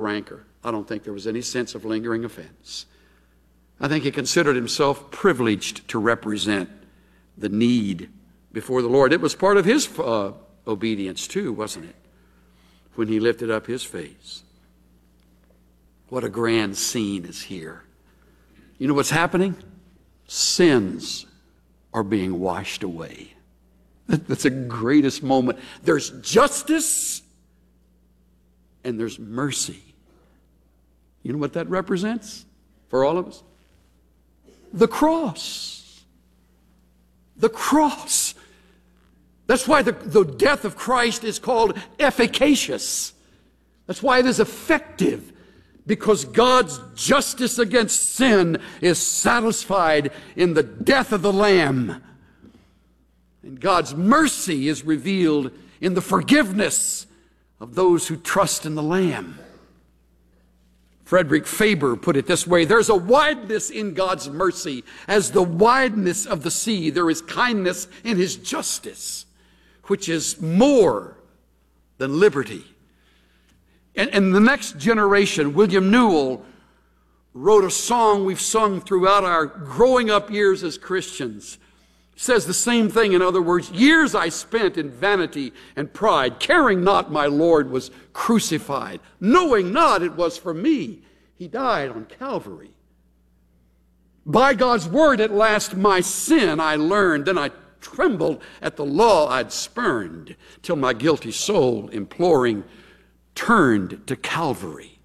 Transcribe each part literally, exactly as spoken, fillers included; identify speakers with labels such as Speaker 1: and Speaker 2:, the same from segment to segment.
Speaker 1: rancor. I don't think there was any sense of lingering offense. I think he considered himself privileged to represent the need before the Lord. It was part of his uh, obedience too, wasn't it? When he lifted up his face. What a grand scene is here. You know what's happening? Sins are being washed away. That's the greatest moment. There's justice and there's mercy. You know what that represents for all of us? The cross. The cross. That's why the, the death of Christ is called efficacious. That's why it is effective. Because God's justice against sin is satisfied in the death of the Lamb. And God's mercy is revealed in the forgiveness of those who trust in the Lamb. Frederick Faber put it this way: there's a wideness in God's mercy. As the wideness of the sea, there is kindness in his justice, which is more than liberty. And, and the next generation, William Newell, wrote a song we've sung throughout our growing up years as Christians. Says the same thing. In other words, years I spent in vanity and pride, caring not my Lord was crucified, knowing not it was for me he died on Calvary. By God's word at last my sin I learned, then I trembled at the law I'd spurned, till my guilty soul, imploring, turned to Calvary.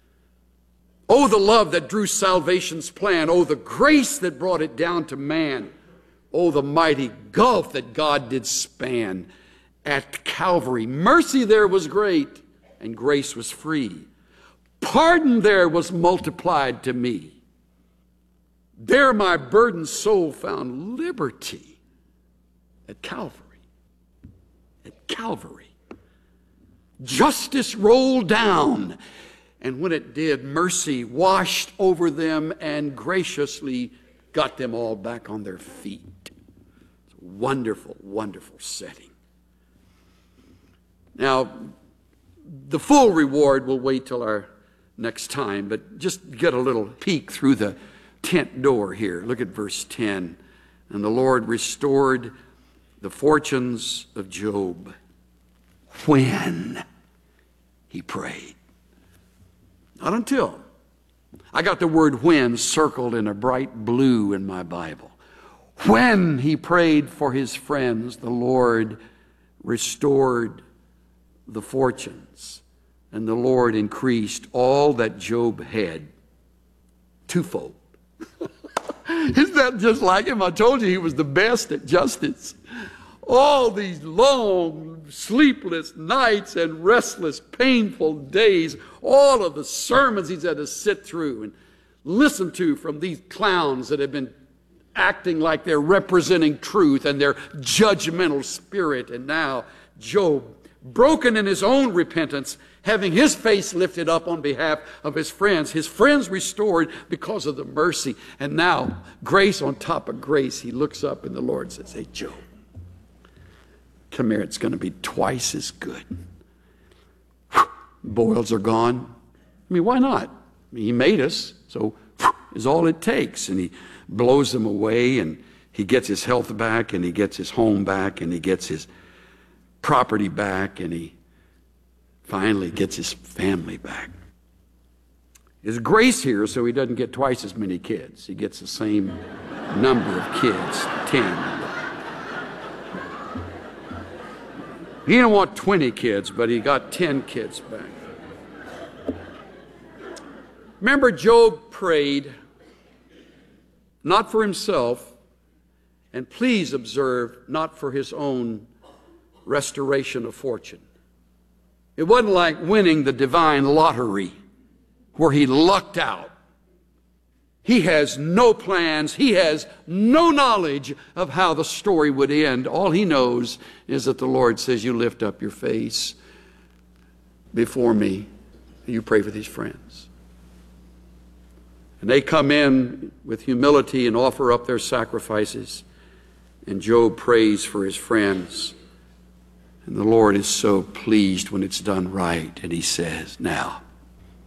Speaker 1: Oh, the love that drew salvation's plan. Oh, the grace that brought it down to man. Oh, the mighty gulf that God did span at Calvary. Mercy there was great, and grace was free. Pardon there was multiplied to me. There my burdened soul found liberty at Calvary. At Calvary. Justice rolled down, and when it did, mercy washed over them and graciously got them all back on their feet. It's a wonderful, wonderful setting. Now, the full reward will wait till our next time, but just get a little peek through the tent door here. Look at verse ten. And the Lord restored the fortunes of Job when he prayed. Not until. I got the word when circled in a bright blue in my Bible. When he prayed for his friends, the Lord restored the fortunes, and the Lord increased all that Job had twofold. Isn't that just like him? I told you he was the best at justice. All these long, sleepless nights and restless, painful days, all of the sermons he's had to sit through and listen to from these clowns that have been acting like they're representing truth and their judgmental spirit. And now Job, broken in his own repentance, having his face lifted up on behalf of his friends, his friends restored because of the mercy. And now, grace on top of grace, he looks up and the Lord says, hey, Job, come here, it's going to be twice as good. Boils are gone. I mean, why not? I mean, he made us, so is all it takes. And he blows them away, and he gets his health back, and he gets his home back, and he gets his property back, and he finally gets his family back. There's grace here, so he doesn't get twice as many kids. He gets the same number of kids, ten. He didn't want twenty kids, but he got ten kids back. Remember, Job prayed not for himself, and please observe, not for his own restoration of fortune. It wasn't like winning the divine lottery where he lucked out. He has no plans. He has no knowledge of how the story would end. All he knows is that the Lord says, you lift up your face before me and you pray for these friends. And they come in with humility and offer up their sacrifices. And Job prays for his friends. And the Lord is so pleased when it's done right. And he says, now,